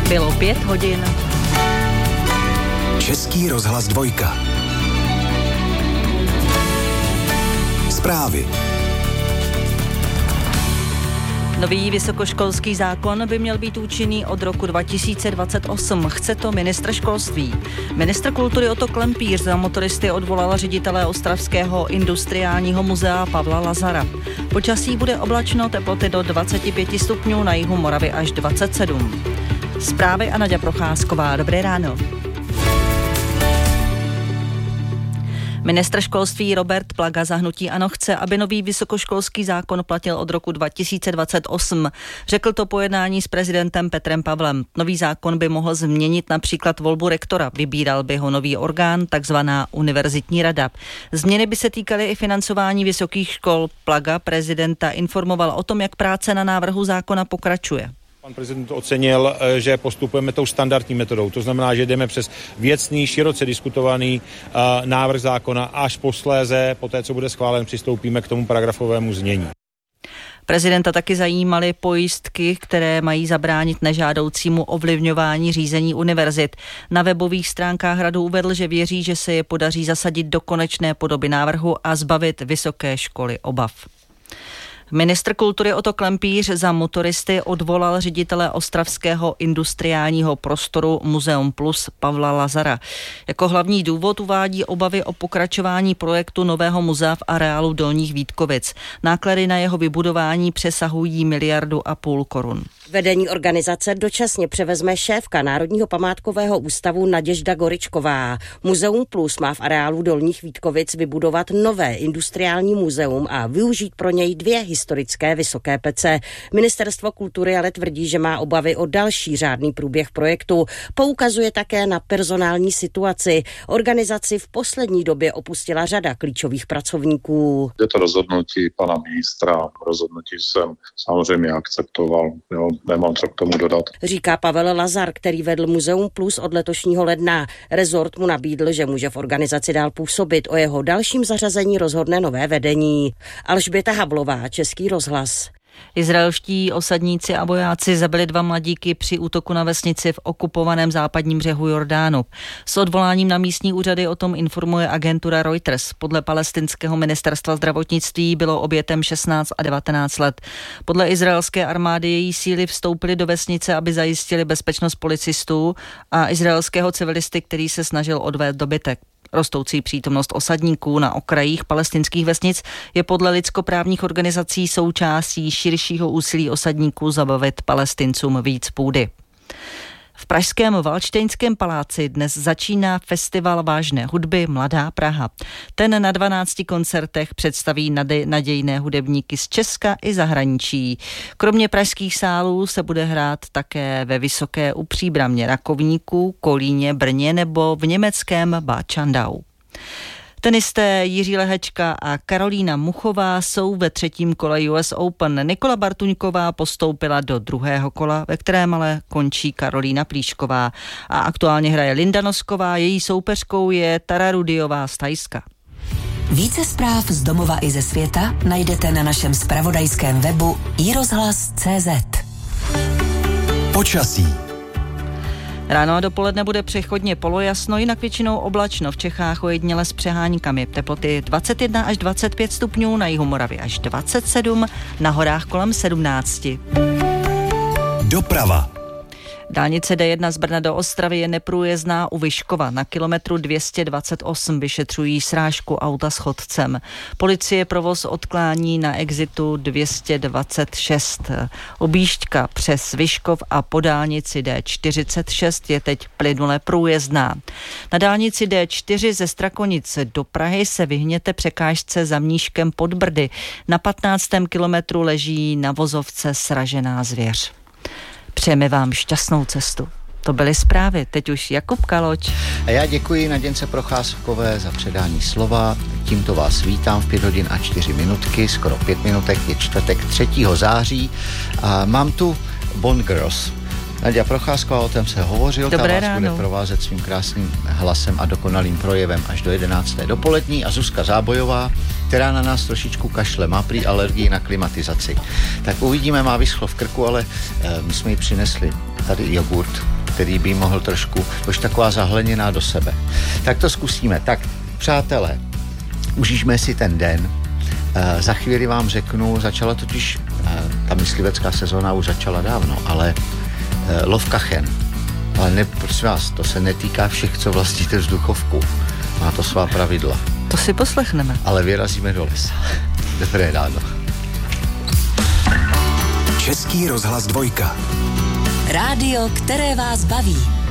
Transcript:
Bylo 5 hodin. Český rozhlas 2. Zprávy. Nový vysokoškolský zákon by měl být účinný od roku 2028. Chce to ministr školství. Ministr kultury Otto Klempíř za motoristy odvolal ředitele Ostravského industriálního muzea Pavla Lazara. Počasí bude oblačno, teploty do 25 stupňů, na jihu Moravy až 27. Zprávy a Naďa Procházková. Dobré ráno. Ministr školství Robert Plaga za hnutí ANO chce, aby nový vysokoškolský zákon platil od roku 2028. Řekl to po jednání s prezidentem Petrem Pavlem. Nový zákon by mohl změnit například volbu rektora. Vybíral by ho nový orgán, takzvaná univerzitní rada. Změny by se týkaly i financování vysokých škol. Plaga prezidenta informoval o tom, jak práce na návrhu zákona pokračuje. Pan prezident ocenil, že postupujeme tou standardní metodou. To znamená, že jdeme přes věcný, široce diskutovaný návrh zákona, až posléze, poté, co bude schválen, přistoupíme k tomu paragrafovému znění. Prezidenta taky zajímaly pojistky, které mají zabránit nežádoucímu ovlivňování řízení univerzit. Na webových stránkách hradu uvedl, že věří, že se je podaří zasadit do konečné podoby návrhu a zbavit vysoké školy obav. Ministr kultury Otto Klempíř za motoristy odvolal ředitele Ostravského industriálního prostoru Muzeum Plus Pavla Lazara. Jako hlavní důvod uvádí obavy o pokračování projektu nového muzea v areálu Dolních Vítkovic. Náklady na jeho vybudování přesahují 1,5 miliardy korun. Vedení organizace dočasně převezme šéfka Národního památkového ústavu Naděžda Goričková. Muzeum Plus má v areálu Dolních Vítkovic vybudovat nové industriální muzeum a využít pro něj 2 historické vysoké pece. Ministerstvo kultury ale tvrdí, že má obavy o další řádný průběh projektu. Poukazuje také na personální situaci. Organizaci v poslední době opustila řada klíčových pracovníků. Je to rozhodnutí pana ministra. Rozhodnutí jsem samozřejmě akceptoval. Nemám co k tomu dodat. Říká Pavel Lazar, který vedl Muzeum Plus od letošního ledna. Rezort mu nabídl, že může v organizaci dál působit. O jeho dalším zařazení rozhodne nové vedení. Alžběta Hablová, Český rozhlas. Izraelští osadníci a vojáci zabili 2 mladíky při útoku na vesnici v okupovaném západním břehu Jordánu. S odvoláním na místní úřady o tom informuje agentura Reuters. Podle palestinského ministerstva zdravotnictví bylo obětem 16 a 19 let. Podle izraelské armády její síly vstoupily do vesnice, aby zajistili bezpečnost policistů a izraelského civilisty, který se snažil odvést dobytek. Rostoucí přítomnost osadníků na okrajích palestinských vesnic je podle lidskoprávních organizací součástí širšího úsilí osadníků zabavit Palestincům víc půdy. V pražském Valdštejnském paláci dnes začíná festival vážné hudby Mladá Praha. Ten na 12 koncertech představí nadějné hudebníky z Česka i zahraničí. Kromě pražských sálů se bude hrát také ve Vysoké u Příbramě, Rakovníku, Kolíně, Brně nebo v německém Bad Schandau. Tenisté Jiří Lehečka a Karolína Muchová jsou ve 3. kole US Open. Nikola Bartuňková postoupila do 2. kola, ve kterém ale končí Karolína Plíšková. A aktuálně hraje Linda Nosková, její soupeřkou je Tara Rudiová z Thajska. Více zpráv z domova i ze světa najdete na našem zpravodajském webu iRozhlas.cz. Počasí. Ráno a dopoledne bude přechodně polojasno, jinak většinou oblačno, v Čechách ojediněle s přeháníkami. Teploty 21 až 25 stupňů, na jihu Moravy až 27, na horách kolem 17. Doprava. Dálnice D1 z Brna do Ostravy je neprůjezdná u Vyškova. Na kilometru 228 vyšetřují srážku auta s chodcem. Policie provoz odklání na exitu 226. Objížďka přes Vyškov a po dálnici D46 je teď plynule průjezdná. Na dálnici D4 ze Strakonic do Prahy se vyhněte překážce za Mníškem pod Brdy. Na 15. kilometru leží na vozovce sražená zvěř. Přejeme vám šťastnou cestu. To byly zprávy, teď už Jakub Kaloč. A já děkuji Naděnce Procházkové za předání slova. Tímto vás vítám v 5 hodin a 4 minutky, skoro 5 minutek, je čtvrtek 3. září. A mám tu Bond Girls. Naděja Procházková, o tom se hovořil, ta vás bude provázet svým krásným hlasem a dokonalým projevem až do 11. dopolední, a Zuzka Zábojová, která na nás trošičku kašle, má prý alergii na klimatizaci. Tak uvidíme, má vyschlo v krku, ale my jsme jí přinesli tady jogurt, který by mohl trošku, už taková zahleněná do sebe. Tak to zkusíme. Tak, přátelé, užijme si ten den. Za chvíli vám řeknu, začala totiž, ta myslivecká sezóna už začala dávno, ale lov kachen. Ale ne, prosím vás, to se netýká všech, co vlastníte vzduchovku. Má to svá pravidla. To si poslechneme. Ale vyrazíme do lesa. Dobré ráno. Český rozhlas 2. Rádio, které vás baví.